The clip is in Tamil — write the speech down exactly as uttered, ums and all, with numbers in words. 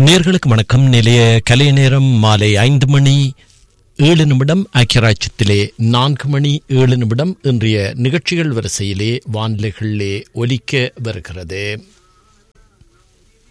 நேர்களுக்கு வணக்கம். நிலைய கலை நேரம் மாலை ஐந்து மணி ஏழு நிமிடம். ஐக்கியராட்சியத்திலே நான்கு மணி ஏழு நிமிடம். இன்றைய நிகழ்ச்சிகள் வரிசையிலே வானிலைகளிலே ஒலிக்க வருகிறது.